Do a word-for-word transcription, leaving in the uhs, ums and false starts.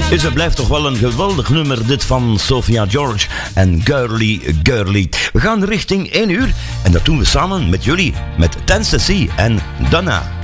Is het blijft toch wel een geweldig nummer dit van Sophia George en Girly Girly. We gaan richting één uur en dat doen we samen met jullie, met Ten Ceci en Donna.